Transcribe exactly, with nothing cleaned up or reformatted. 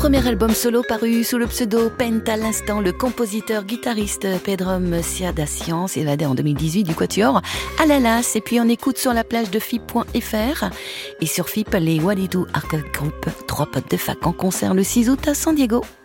premier album solo paru sous le pseudo Pent à l'instant, le compositeur-guitariste Pedrum Siadacian, évadé en deux mille dix-huit du quatuor Alalas. Et puis on écoute sur la plage de F I P point F R et sur F I P les Walidou Arcade Group, trois potes de fac en concert le six août à San Diego.